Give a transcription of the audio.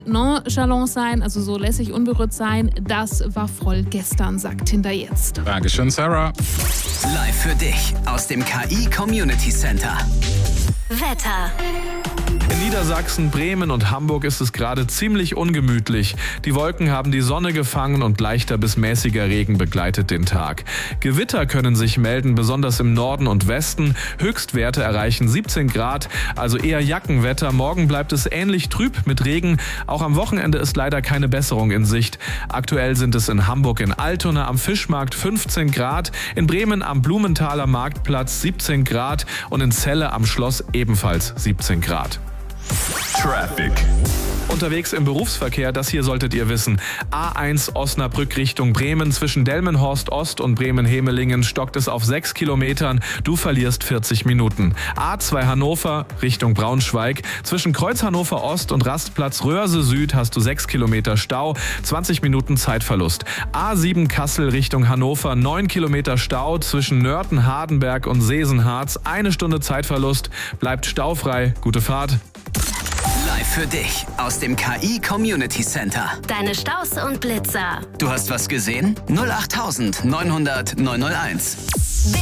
Nonchalant sein, also so lässig unberührt sein, das war voll gestern, sagt Tinder jetzt. Dankeschön, Sarah. Live für dich aus dem KI Community Center. Wetter. In Niedersachsen, Bremen und Hamburg ist es gerade ziemlich ungemütlich. Die Wolken haben die Sonne gefangen und leichter bis mäßiger Regen begleitet den Tag. Gewitter können sich melden, besonders im Norden und Westen. Höchstwerte erreichen 17 Grad, also eher Jackenwetter. Morgen bleibt es ähnlich trüb mit Regen. Auch am Wochenende ist leider keine Besserung in Sicht. Aktuell sind es in Hamburg in Altona am Fischmarkt 15 Grad, in Bremen am Blumenthaler Marktplatz 17 Grad und in Celle am Schloss ebenfalls 17 Grad. Traffic. Unterwegs im Berufsverkehr, das hier solltet ihr wissen. A1 Osnabrück Richtung Bremen. Zwischen Delmenhorst Ost und Bremen-Hemelingen stockt es auf 6 Kilometern. Du verlierst 40 Minuten. A2 Hannover Richtung Braunschweig. Zwischen Kreuz Hannover Ost und Rastplatz Röhrse Süd hast du 6 Kilometer Stau, 20 Minuten Zeitverlust. A7 Kassel Richtung Hannover, 9 Kilometer Stau. Zwischen Nörten, Hardenberg und Sesenharz 1 Stunde Zeitverlust. Bleibt staufrei. Gute Fahrt. Live für dich aus dem KI Community Center. Deine Staus und Blitzer. Du hast was gesehen? 08900 901.